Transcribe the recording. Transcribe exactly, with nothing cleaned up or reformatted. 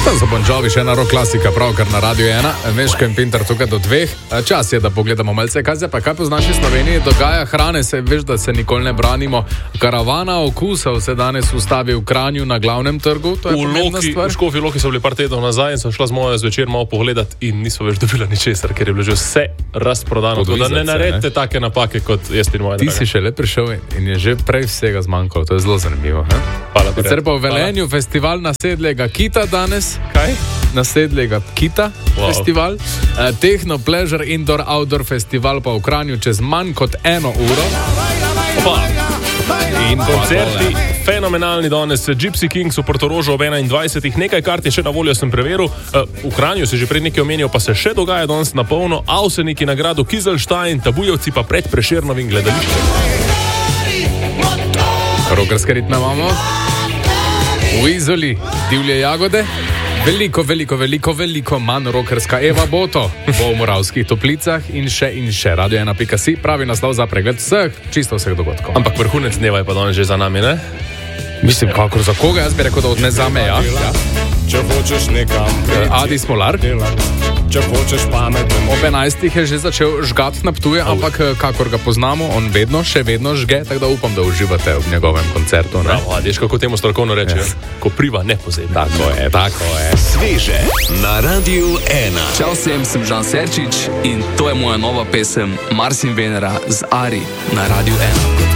To so Bon Jovi, še ena rock klasika, pravkar na Radio ena. Meško in Pinter tukaj do dveh. Čas je, da pogledamo malce, kaj se pa kaj po naši Sloveniji dogaja. Hrane se, veš, da se nikoli ne branimo. Karavana okusov se danes ustavi v Kranju na glavnem trgu. To je pomembna stvar. V Škofji Loki so bili par tednov nazaj in so šla z mojo zvečer malo pogledat in niso več dobila ničesar, ker je bilo že vse razprodano. Tako da ne naredite ne? take napake kot jaz in moja Ti draga. si še le prišel in je že prej vsega zmanjkalo. To je zelo zanimivo. He? Hvala, Sicer pa v Velenju festival nasedlega kita danes. Kaj? Nasedlega kita wow. festival. Uh, Techno Pleasure Indoor Outdoor festival pa v Kranju čez manj kot eno uro. Opa. In koncerti fenomenalni danes. Gypsy Kings v Portorožu ob enaindvajsetih. Nekaj kart je še na voljo, sem preveril. Uh, v Kranju se že pred nekaj omenil, pa se še dogaja danes na polno. Avseniki na gradu Kizelštajn, Tabujevci pa pred Prešernovim gledališčem. Rokerske ritme imamo. V Izoli divje jagode. Veliko, veliko, veliko, veliko manj rokerska Eva Boto bo v Moravskih Toplicah in še in še. Radio ena pika si pravi naslov za pregled vseh, čisto vseh dogodkov. Ampak vrhunec dneva je pa danes že za nami, ne? Mislim, kakor za koga, jaz bi rekel, da od ne zame, ja. ja. Če hočeš nekam Adi Smolar. Če hočeš pametno. Ob enajstih je že začel žgat na Ptuju, ampak kakor ga poznamo, on vedno, še vedno žge, tako da upam, da uživate v njegovem koncertu. Ne? Bravo, Adi, kako temu strokovno rečejo. Yes. Ko priva, ne pozebi. Tako je, tako je. Sveže na Radiu ena. Čau vsem, sem Žan Serčič in to je moja nova pesem Mars in Venera z Ari na Radiu ena.